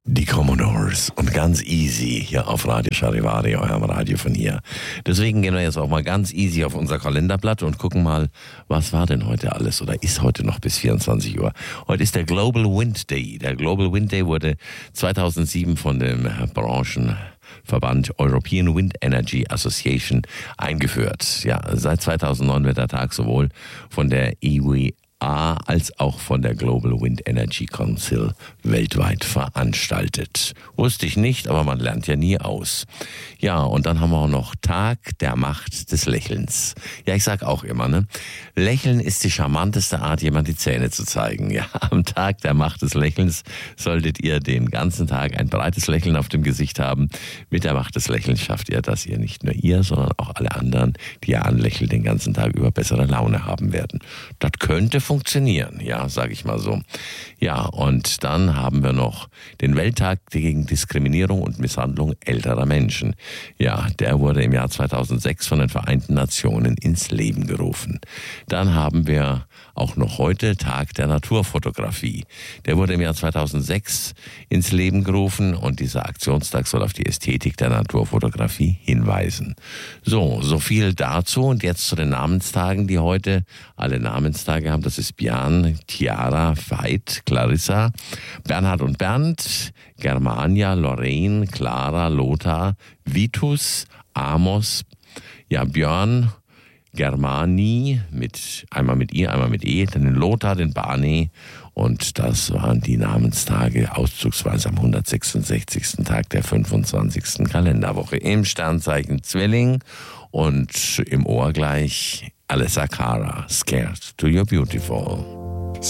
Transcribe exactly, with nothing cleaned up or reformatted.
Die Commodores und ganz easy hier auf Radio Charivari, eurem Radio von hier. Deswegen gehen wir jetzt auch mal ganz easy auf unser Kalenderblatt und gucken mal, was war denn heute alles oder ist heute noch bis vierundzwanzig Uhr. Heute ist der Global Wind Day. Der Global Wind Day wurde zweitausendsieben von dem Branchenverband European Wind Energy Association eingeführt. Ja, seit zweitausendneun wird der Tag sowohl von der E W A als auch von der Global Wind Energy Council weltweit veranstaltet. Wusste ich nicht, aber man lernt ja nie aus. Ja, und dann haben wir auch noch Tag der Macht des Lächelns. Ja, ich sag auch immer, ne? Lächeln ist die charmanteste Art, jemand die Zähne zu zeigen. Ja, am Tag der Macht des Lächelns solltet ihr den ganzen Tag ein breites Lächeln auf dem Gesicht haben. Mit der Macht des Lächelns schafft ihr, dass ihr nicht nur ihr, sondern auch alle anderen, die ihr anlächelt, den ganzen Tag über bessere Laune haben werden. Das könnte funktionieren, ja, sage ich mal so. Ja, und dann haben wir noch den Welttag gegen Diskriminierung und Misshandlung älterer Menschen. Ja, der wurde im Jahr zweitausendsechs von den Vereinten Nationen ins Leben gerufen. Dann haben wir auch noch heute Tag der Naturfotografie. Der wurde im Jahr zweitausendsechs ins Leben gerufen und dieser Aktionstag soll auf die Ästhetik der Naturfotografie hinweisen. So, so viel dazu und jetzt zu den Namenstagen, die heute alle Namenstage haben. Das ist Björn, Chiara, Veit, Clarissa, Bernhard und Bernd, Germania, Lorraine, Clara, Lothar, Vitus, Amos, ja, Björn, Germani, mit, einmal mit I, einmal mit E, dann den Lothar, den Barney und das waren die Namenstage auszugsweise am hundertsechsundsechzigsten Tag der fünfundzwanzigsten Kalenderwoche im Sternzeichen Zwilling und im Ohr gleich Alessia Cara, Scared to You're Beautiful.